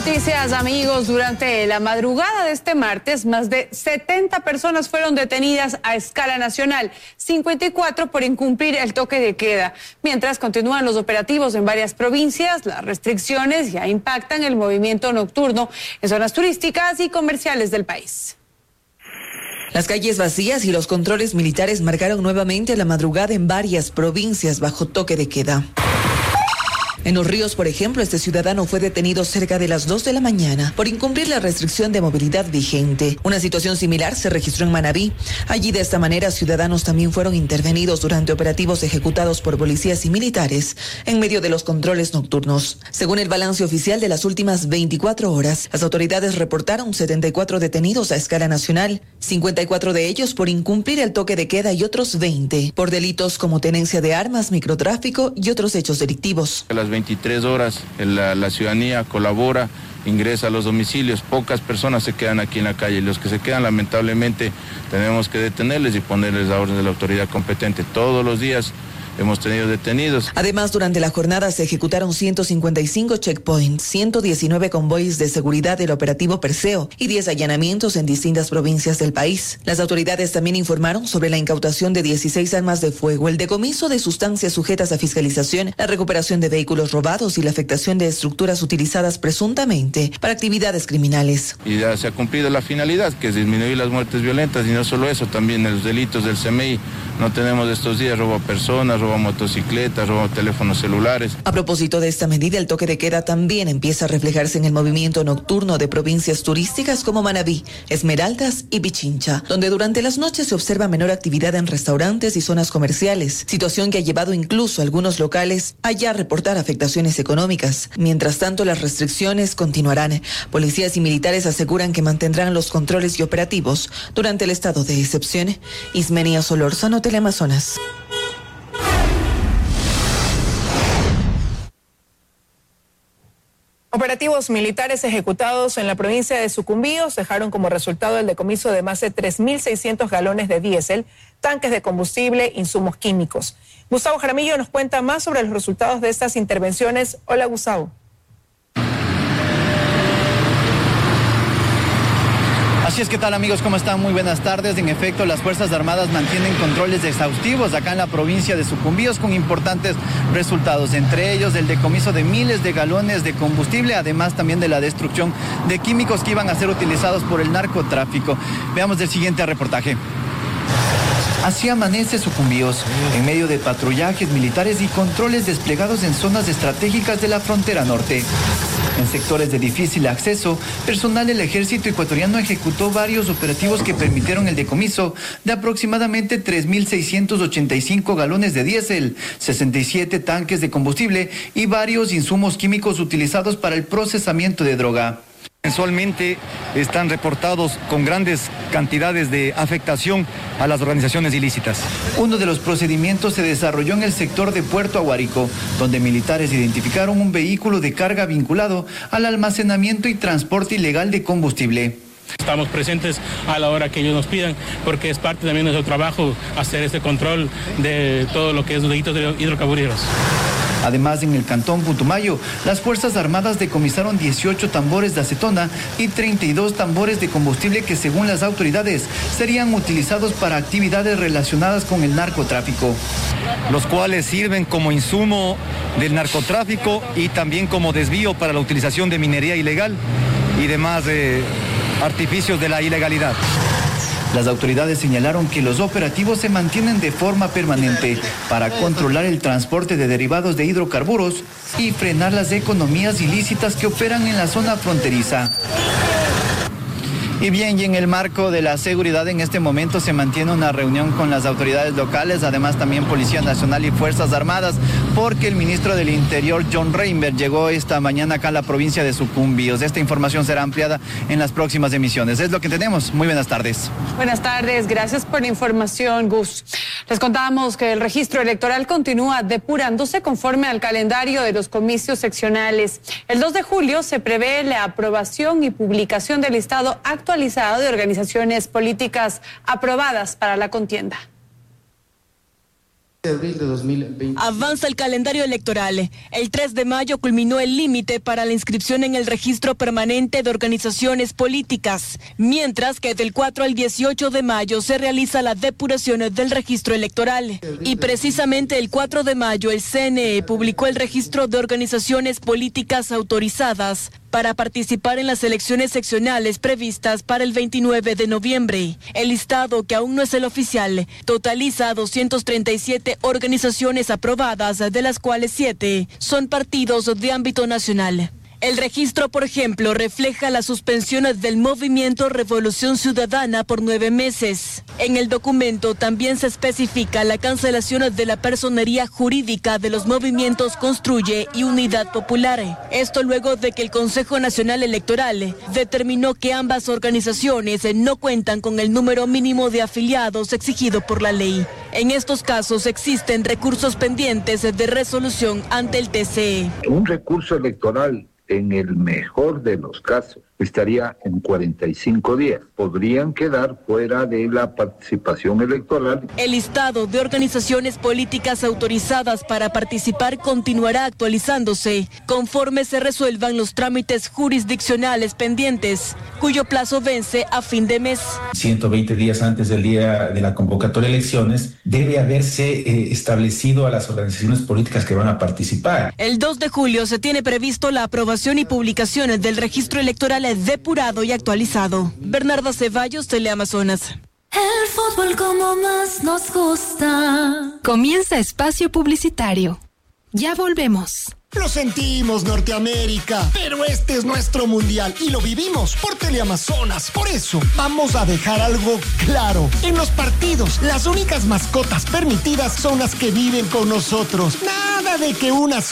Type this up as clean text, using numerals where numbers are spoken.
Noticias, amigos. Durante la madrugada de este martes, más de 70 personas fueron detenidas a escala nacional, 54 por incumplir el toque de queda. Mientras continúan los operativos en varias provincias, las restricciones ya impactan el movimiento nocturno en zonas turísticas y comerciales del país. Las calles vacías y los controles militares marcaron nuevamente la madrugada en varias provincias bajo toque de queda. En Los Ríos, por ejemplo, este ciudadano fue detenido cerca de las 2 de la mañana por incumplir la restricción de movilidad vigente. Una situación similar se registró en Manabí. Allí, de esta manera, ciudadanos también fueron intervenidos durante operativos ejecutados por policías y militares en medio de los controles nocturnos. Según el balance oficial de las últimas 24 horas, las autoridades reportaron 74 detenidos a escala nacional, 54 de ellos por incumplir el toque de queda y otros 20 por delitos como tenencia de armas, microtráfico y otros hechos delictivos. A las 23 horas la ciudadanía colabora, ingresa a los domicilios, pocas personas se quedan aquí en la calle y los que se quedan lamentablemente tenemos que detenerles y ponerles a orden de la autoridad competente. Todos los días hemos tenido detenidos. Además, durante la jornada se ejecutaron 155 checkpoints, 119 convoys de seguridad del operativo Perseo y 10 allanamientos en distintas provincias del país. Las autoridades también informaron sobre la incautación de 16 armas de fuego, el decomiso de sustancias sujetas a fiscalización, la recuperación de vehículos robados y la afectación de estructuras utilizadas presuntamente para actividades criminales. Y ya se ha cumplido la finalidad, que es disminuir las muertes violentas, y no solo eso, también los delitos del CMI. No tenemos estos días robo a personas, robo a motocicletas, robo a teléfonos celulares. A propósito de esta medida, el toque de queda también empieza a reflejarse en el movimiento nocturno de provincias turísticas como Manabí, Esmeraldas y Pichincha, donde durante las noches se observa menor actividad en restaurantes y zonas comerciales, situación que ha llevado incluso a algunos locales a ya reportar afectaciones económicas. Mientras tanto, las restricciones continuarán. Policías y militares aseguran que mantendrán los controles y operativos durante el estado de excepción. Ismenia Solórzano, Teleamazonas. Operativos militares ejecutados en la provincia de Sucumbíos dejaron como resultado el decomiso de más de 3.600 galones de diésel, tanques de combustible, insumos químicos. Gustavo Jaramillo nos cuenta más sobre los resultados de estas intervenciones. Hola, Gustavo. Así es, ¿qué tal, amigos? ¿Cómo están? Muy buenas tardes. En efecto, las Fuerzas Armadas mantienen controles exhaustivos acá en la provincia de Sucumbíos con importantes resultados, entre ellos el decomiso de miles de galones de combustible, además también de la destrucción de químicos que iban a ser utilizados por el narcotráfico. Veamos el siguiente reportaje. Así amanece Sucumbíos, en medio de patrullajes militares y controles desplegados en zonas estratégicas de la frontera norte. En sectores de difícil acceso, personal del ejército ecuatoriano ejecutó varios operativos que permitieron el decomiso de aproximadamente 3.685 galones de diésel, 67 tanques de combustible y varios insumos químicos utilizados para el procesamiento de droga. Mensualmente están reportados con grandes cantidades de afectación a las organizaciones ilícitas. Uno de los procedimientos se desarrolló en el sector de Puerto Aguarico, donde militares identificaron un vehículo de carga vinculado al almacenamiento y transporte ilegal de combustible. Estamos presentes a la hora que ellos nos pidan, porque es parte también de nuestro trabajo hacer este control de todo lo que es los delitos de hidrocarbureros. Además, en el cantón Putumayo, las Fuerzas Armadas decomisaron 18 tambores de acetona y 32 tambores de combustible que, según las autoridades, serían utilizados para actividades relacionadas con el narcotráfico. Los cuales sirven como insumo del narcotráfico y también como desvío para la utilización de minería ilegal y demás artificios de la ilegalidad. Las autoridades señalaron que los operativos se mantienen de forma permanente para controlar el transporte de derivados de hidrocarburos y frenar las economías ilícitas que operan en la zona fronteriza. Y bien, y en el marco de la seguridad en este momento se mantiene una reunión con las autoridades locales, además también Policía Nacional y Fuerzas Armadas, porque el ministro del Interior, John Reinberg, llegó esta mañana acá a la provincia de Sucumbíos. Esta información será ampliada en las próximas emisiones. Es lo que tenemos. Muy buenas tardes. Buenas tardes. Gracias por la información, Gus. Les contábamos que el registro electoral continúa depurándose conforme al calendario de los comicios seccionales. El 2 de julio se prevé la aprobación y publicación del listado actualizado de organizaciones políticas aprobadas para la contienda. de abril de 2020. Avanza el calendario electoral. El 3 de mayo culminó el límite para la inscripción en el registro permanente de organizaciones políticas, mientras que del 4 al 18 de mayo se realiza la depuración del registro electoral. Y precisamente el 4 de mayo el CNE publicó el registro de organizaciones políticas autorizadas para participar en las elecciones seccionales previstas para el 29 de noviembre. El listado, que aún no es el oficial, totaliza 237 organizaciones aprobadas, de las cuales 7 son partidos de ámbito nacional. El registro, por ejemplo, refleja la suspensión del movimiento Revolución Ciudadana por 9 meses. En el documento también se especifica la cancelación de la personería jurídica de los movimientos Construye y Unidad Popular. Esto luego de que el Consejo Nacional Electoral determinó que ambas organizaciones no cuentan con el número mínimo de afiliados exigido por la ley. En estos casos existen recursos pendientes de resolución ante el TCE. Un recurso electoral, en el mejor de los casos, estaría en 45 días. Podrían quedar fuera de la participación electoral. El listado de organizaciones políticas autorizadas para participar continuará actualizándose conforme se resuelvan los trámites jurisdiccionales pendientes, cuyo plazo vence a fin de mes. 120 días antes del día de la convocatoria de elecciones, debe haberse establecido a las organizaciones políticas que van a participar. El 2 de julio se tiene previsto la aprobación y publicación del registro electoral depurado y actualizado. Bernarda Ceballos, Teleamazonas. El fútbol como más nos gusta. Comienza espacio publicitario. Ya volvemos. Lo sentimos, Norteamérica, pero este es nuestro mundial y lo vivimos por Teleamazonas. Por eso, vamos a dejar algo claro. En los partidos, las únicas mascotas permitidas son las que viven con nosotros. Nada de que una